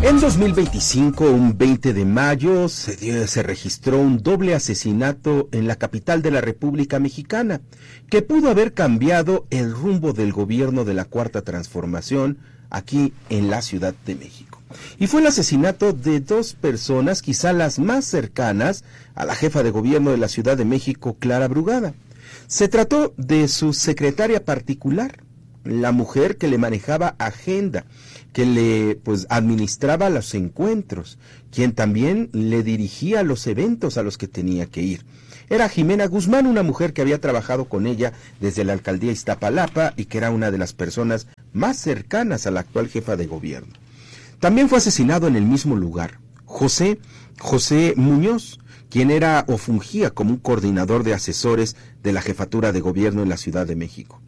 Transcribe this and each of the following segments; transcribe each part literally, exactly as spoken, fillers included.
En dos mil veinticinco, un veinte de mayo, se, dio, se registró un doble asesinato en la capital de la República Mexicana, que pudo haber cambiado el rumbo del gobierno de la Cuarta Transformación aquí en la Ciudad de México. Y fue el asesinato de dos personas, quizá las más cercanas a la jefa de gobierno de la Ciudad de México, Clara Brugada. Se trató de su secretaria particular, la mujer que le manejaba agenda, que le pues administraba los encuentros, quien también le dirigía los eventos a los que tenía que ir. Era Jimena Guzmán, una mujer que había trabajado con ella desde la alcaldía Iztapalapa y que era una de las personas más cercanas a la actual jefa de gobierno. También fue asesinado en el mismo lugar José, José Muñoz, quien era o fungía como un coordinador de asesores de la jefatura de gobierno en la Ciudad de México.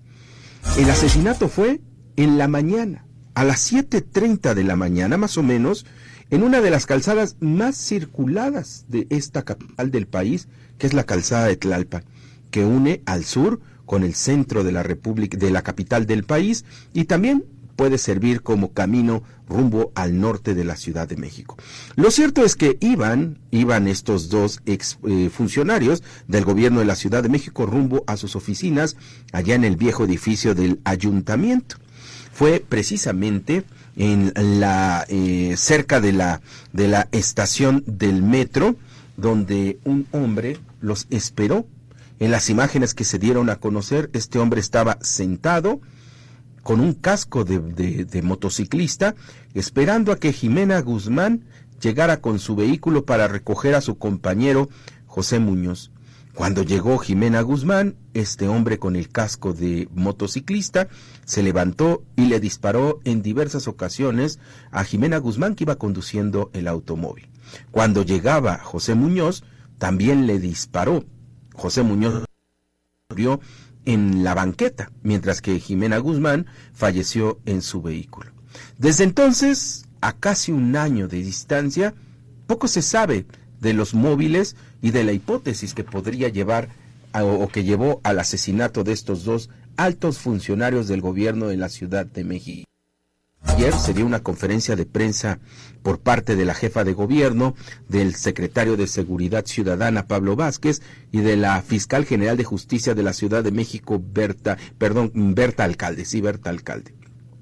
El asesinato fue en la mañana, a las siete treinta de la mañana más o menos, en una de las calzadas más circuladas de esta capital del país, que es la calzada de Tlalpan, que une al sur con el centro de la República, de la capital del país, y también puede servir como camino rumbo al norte de la Ciudad de México. Lo cierto es que iban, iban estos dos ex eh, funcionarios del gobierno de la Ciudad de México rumbo a sus oficinas allá en el viejo edificio del ayuntamiento. Fue precisamente en la eh, cerca de la de la estación del metro donde un hombre los esperó. En las imágenes que se dieron a conocer, este hombre estaba sentado con un casco de, de, de motociclista, esperando a que Jimena Guzmán llegara con su vehículo para recoger a su compañero José Muñoz. Cuando llegó Jimena Guzmán, este hombre con el casco de motociclista se levantó y le disparó en diversas ocasiones a Jimena Guzmán, que iba conduciendo el automóvil. Cuando llegaba José Muñoz, también le disparó. José Muñoz murió en la banqueta, mientras que Jimena Guzmán falleció en su vehículo. Desde entonces, a casi un año de distancia, poco se sabe de los móviles y de la hipótesis que podría llevar a, o que llevó al asesinato de estos dos altos funcionarios del gobierno de la Ciudad de México. Ayer se dio una conferencia de prensa por parte de la jefa de gobierno, del secretario de Seguridad Ciudadana Pablo Vázquez y de la fiscal general de Justicia de la Ciudad de México Berta, perdón, Berta Alcalde, sí, Berta Alcalde.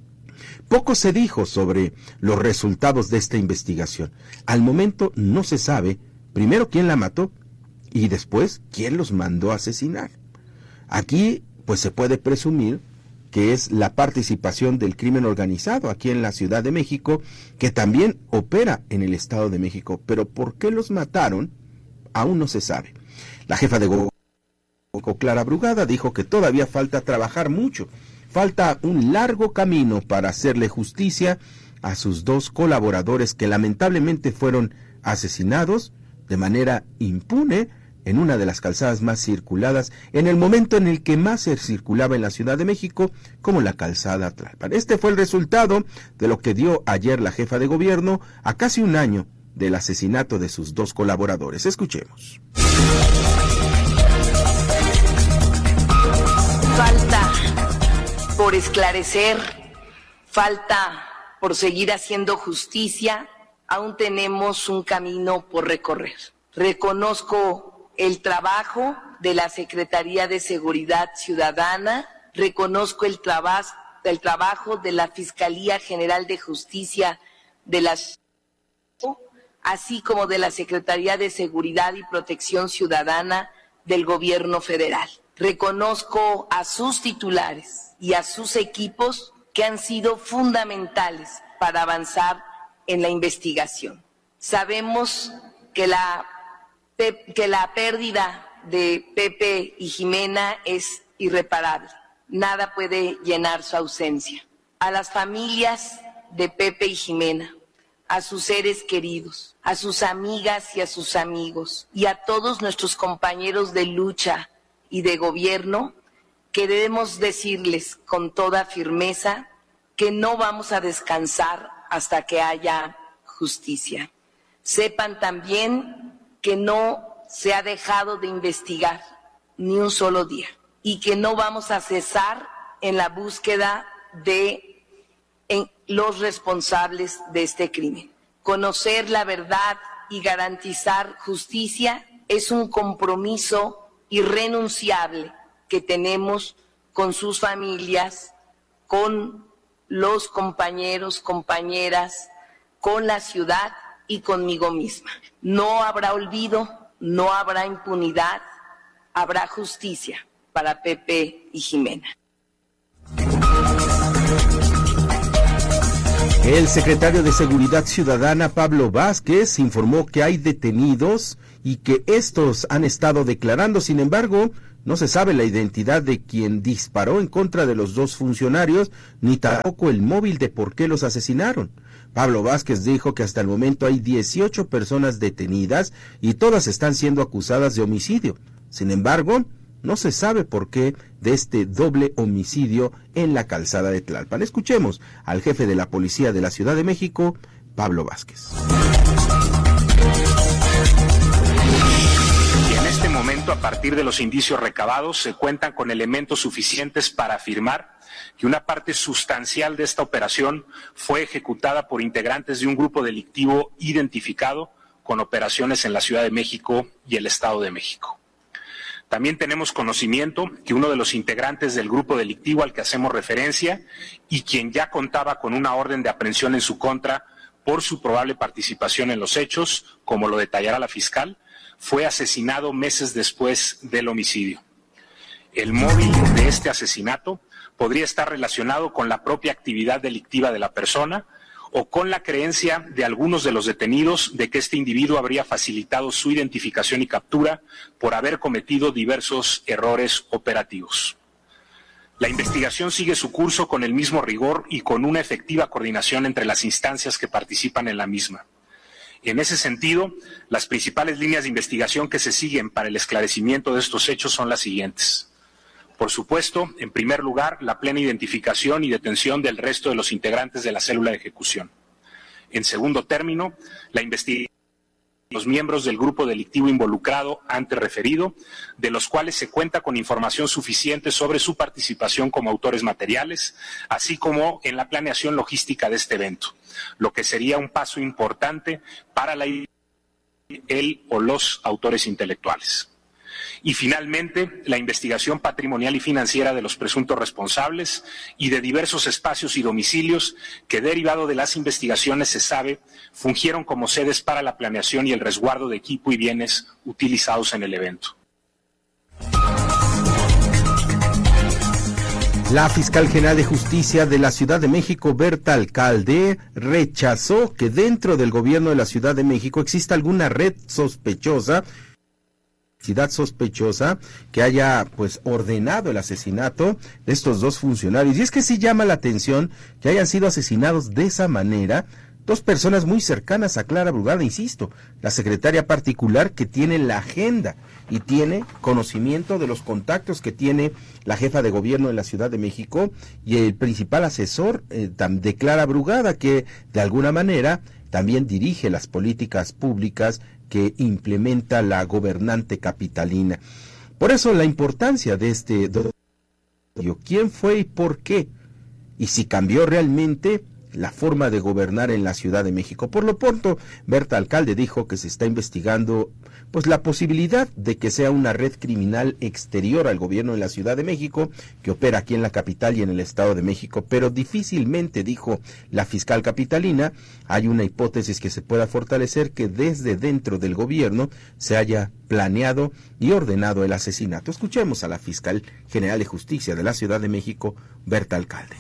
Poco se dijo sobre los resultados de esta investigación. Al momento no se sabe, primero, quién la mató y después quién los mandó a asesinar. Aquí, pues se puede presumir que es la participación del crimen organizado aquí en la Ciudad de México, que también opera en el Estado de México. Pero ¿por qué los mataron? Aún no se sabe. La jefa de gobierno, Clara Brugada, dijo que todavía falta trabajar mucho. Falta un largo camino para hacerle justicia a sus dos colaboradores que lamentablemente fueron asesinados de manera impune en una de las calzadas más circuladas, en el momento en el que más se circulaba en la Ciudad de México, como la calzada Tlalpan. Este fue el resultado de lo que dio ayer la jefa de gobierno a casi un año del asesinato de sus dos colaboradores. Escuchemos. Falta por esclarecer, falta por seguir haciendo justicia, aún tenemos un camino por recorrer. Reconozco el trabajo de la Secretaría de Seguridad Ciudadana, reconozco el, traba el trabajo de la Fiscalía General de Justicia de la así como de la Secretaría de Seguridad y Protección Ciudadana del Gobierno Federal. Reconozco a sus titulares y a sus equipos que han sido fundamentales para avanzar en la investigación. Sabemos que la que la pérdida de Pepe y Jimena es irreparable. Nada puede llenar su ausencia. A las familias de Pepe y Jimena, a sus seres queridos, a sus amigas y a sus amigos, y a todos nuestros compañeros de lucha y de gobierno, queremos decirles con toda firmeza que no vamos a descansar hasta que haya justicia. Sepan también que no se ha dejado de investigar ni un solo día y que no vamos a cesar en la búsqueda de en los responsables de este crimen. Conocer la verdad y garantizar justicia es un compromiso irrenunciable que tenemos con sus familias, con los compañeros, compañeras, con la ciudad y conmigo misma. No habrá olvido, no habrá impunidad, habrá justicia para Pepe y Jimena. El secretario de Seguridad Ciudadana, Pablo Vázquez, informó que hay detenidos y que estos han estado declarando. Sin embargo, no se sabe la identidad de quien disparó en contra de los dos funcionarios, ni tampoco el móvil de por qué los asesinaron. Pablo Vázquez dijo que hasta el momento hay dieciocho personas detenidas y todas están siendo acusadas de homicidio. Sin embargo, no se sabe por qué de este doble homicidio en la calzada de Tlalpan. Escuchemos al jefe de la Policía de la Ciudad de México, Pablo Vázquez. Y en este momento, a partir de los indicios recabados, se cuentan con elementos suficientes para afirmar que una parte sustancial de esta operación fue ejecutada por integrantes de un grupo delictivo identificado con operaciones en la Ciudad de México y el Estado de México. También tenemos conocimiento que uno de los integrantes del grupo delictivo al que hacemos referencia y quien ya contaba con una orden de aprehensión en su contra por su probable participación en los hechos, como lo detallará la fiscal, fue asesinado meses después del homicidio. El móvil de este asesinato podría estar relacionado con la propia actividad delictiva de la persona o con la creencia de algunos de los detenidos de que este individuo habría facilitado su identificación y captura por haber cometido diversos errores operativos. La investigación sigue su curso con el mismo rigor y con una efectiva coordinación entre las instancias que participan en la misma. En ese sentido, las principales líneas de investigación que se siguen para el esclarecimiento de estos hechos son las siguientes. Por supuesto, en primer lugar, la plena identificación y detención del resto de los integrantes de la célula de ejecución. En segundo término, la investigación de los miembros del grupo delictivo involucrado antes referido, de los cuales se cuenta con información suficiente sobre su participación como autores materiales, así como en la planeación logística de este evento, lo que sería un paso importante para la él o los autores intelectuales. Y finalmente, la investigación patrimonial y financiera de los presuntos responsables y de diversos espacios y domicilios que, derivado de las investigaciones, se sabe, fungieron como sedes para la planeación y el resguardo de equipo y bienes utilizados en el evento. La fiscal general de justicia de la Ciudad de México, Berta Alcalde, rechazó que dentro del gobierno de la Ciudad de México exista alguna red sospechosa sospechosa que haya pues ordenado el asesinato de estos dos funcionarios. Y es que sí llama la atención que hayan sido asesinados de esa manera dos personas muy cercanas a Clara Brugada, insisto, la secretaria particular que tiene la agenda y tiene conocimiento de los contactos que tiene la jefa de gobierno de la Ciudad de México y el principal asesor eh, de Clara Brugada, que de alguna manera también dirige las políticas públicas que implementa la gobernante capitalina. Por eso la importancia de este dossier, quién fue y por qué, y si cambió realmente la forma de gobernar en la Ciudad de México. Por lo pronto, Berta Alcalde dijo que se está investigando pues la posibilidad de que sea una red criminal exterior al gobierno de la Ciudad de México, que opera aquí en la capital y en el Estado de México, pero difícilmente, dijo la fiscal capitalina, hay una hipótesis que se pueda fortalecer que desde dentro del gobierno se haya planeado y ordenado el asesinato. Escuchemos a la fiscal general de justicia de la Ciudad de México, Berta Alcalde.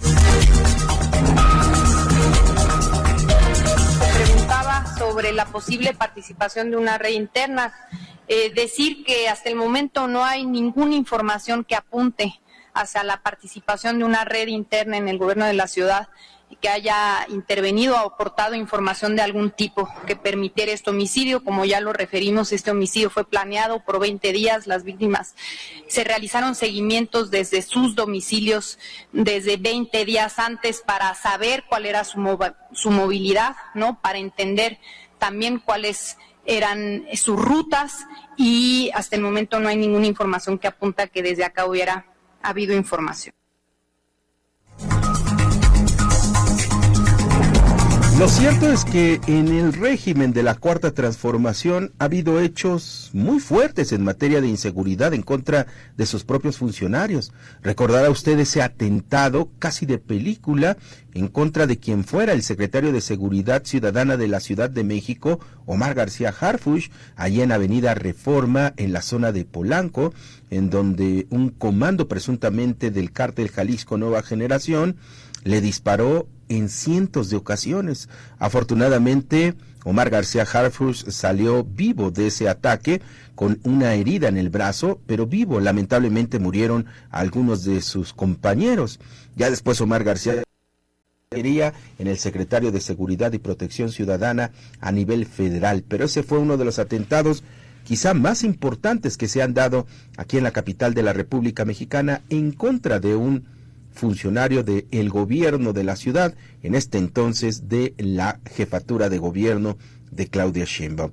Preguntaba sobre la posible participación de una red interna. Eh, decir que hasta el momento no hay ninguna información que apunte hacia la participación de una red interna en el gobierno de la ciudad y que haya intervenido o aportado información de algún tipo que permitiera este homicidio. Como ya lo referimos, este homicidio fue planeado por veinte días, las víctimas se realizaron seguimientos desde sus domicilios desde veinte días antes para saber cuál era su, mov- su movilidad, ¿no? Para entender también cuáles eran sus rutas, y hasta el momento no hay ninguna información que apunta que desde acá hubiera habido información. Lo cierto es que en el régimen de la Cuarta Transformación ha habido hechos muy fuertes en materia de inseguridad en contra de sus propios funcionarios. Recordará usted ese atentado casi de película en contra de quien fuera el secretario de Seguridad Ciudadana de la Ciudad de México, Omar García Harfuch, allí en Avenida Reforma, en la zona de Polanco, en donde un comando presuntamente del cártel Jalisco Nueva Generación le disparó en cientos de ocasiones. Afortunadamente, Omar García Harfuch salió vivo de ese ataque con una herida en el brazo, pero vivo. Lamentablemente murieron algunos de sus compañeros. Ya después Omar García quería en el secretario de Seguridad y Protección Ciudadana a nivel federal, pero ese fue uno de los atentados quizá más importantes que se han dado aquí en la capital de la República Mexicana en contra de un funcionario del gobierno de la ciudad, en este entonces de la jefatura de gobierno de Claudia Sheinbaum.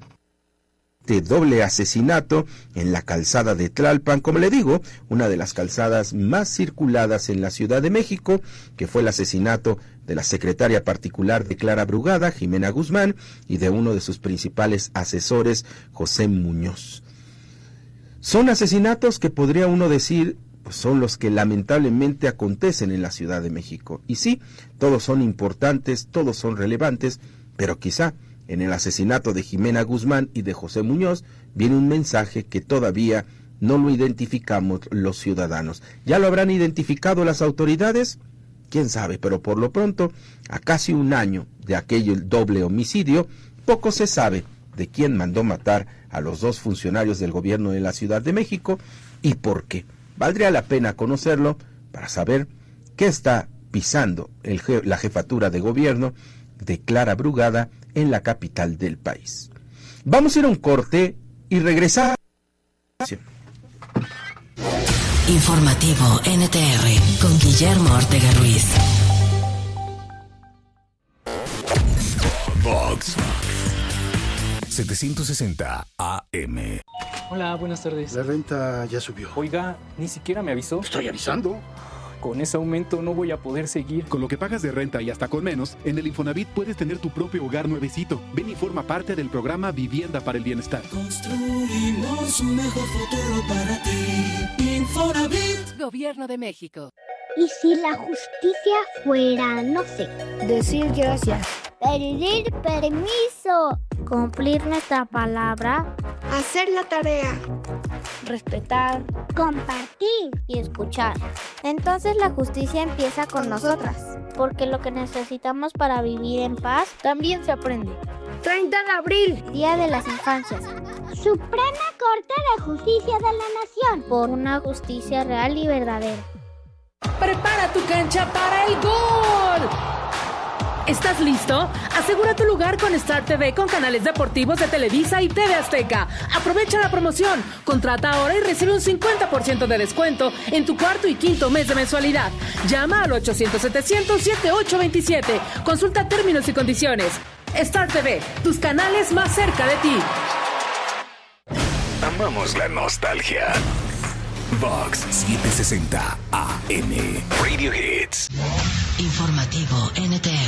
De doble asesinato en la calzada de Tlalpan, como le digo, una de las calzadas más circuladas en la Ciudad de México, que fue el asesinato de la secretaria particular de Clara Brugada, Jimena Guzmán, y de uno de sus principales asesores, José Muñoz. Son asesinatos que podría uno decir pues son los que lamentablemente acontecen en la Ciudad de México. Y sí, todos son importantes, todos son relevantes, pero quizá en el asesinato de Jimena Guzmán y de José Muñoz viene un mensaje que todavía no lo identificamos los ciudadanos. ¿Ya lo habrán identificado las autoridades? Quién sabe, pero por lo pronto, a casi un año de aquello doble homicidio, poco se sabe de quién mandó matar a los dos funcionarios del gobierno de la Ciudad de México y por qué. Valdría la pena conocerlo para saber qué está pisando el je- la jefatura de gobierno de Clara Brugada en la capital del país. Vamos a ir a un corte y regresar. Informativo N T R con Guillermo Ortega Ruiz. Vox setecientos sesenta A M. Hola, buenas tardes. La renta ya subió. Oiga, ni siquiera me avisó. Estoy avisando. Con ese aumento no voy a poder seguir. Con lo que pagas de renta y hasta con menos, en el Infonavit puedes tener tu propio hogar nuevecito. Ven y forma parte del programa Vivienda para el Bienestar. Construimos un mejor futuro para ti. Infonavit. Gobierno de México. ¿Y si la justicia fuera, no sé, decir gracias, pedir permiso, cumplir nuestra palabra, hacer la tarea, respetar, compartir y escuchar? Entonces la justicia empieza con nosotras, porque lo que necesitamos para vivir en paz también se aprende. treinta de abril, Día de las Infancias. Suprema Corte de Justicia de la Nación, por una justicia real y verdadera. Prepara tu cancha para el gol. ¿Estás listo? Asegura tu lugar con Star T V con canales deportivos de Televisa y T V Azteca. Aprovecha la promoción. Contrata ahora y recibe un cincuenta por ciento de descuento en tu cuarto y quinto mes de mensualidad. Llama al ochocientos setecientos setenta y ocho veintisiete. Consulta términos y condiciones. Star T V, tus canales más cerca de ti. Amamos la nostalgia. Vox setecientos sesenta A M. Radio Hits. Informativo N T R.